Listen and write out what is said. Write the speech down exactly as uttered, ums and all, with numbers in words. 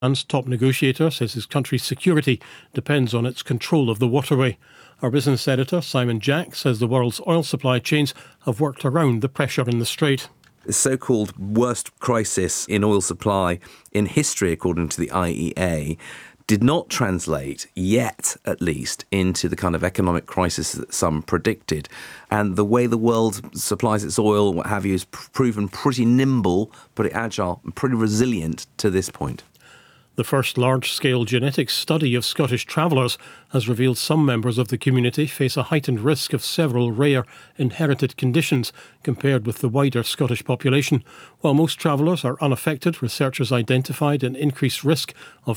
Iran's top negotiator says his country's security depends on its control of the waterway. Our business editor, Simon Jack, says the world's oil supply chains have worked around the pressure in the strait. The so-called worst crisis in oil supply in history, according to the I E A, did not translate yet, at least, into the kind of economic crisis that some predicted. And the way the world supplies its oil, what have you, has proven pretty nimble, pretty agile, and pretty resilient to this point. The first large-scale genetics study of Scottish travellers has revealed some members of the community face a heightened risk of several rare inherited conditions compared with the wider Scottish population. While most travellers are unaffected, researchers identified an increased risk of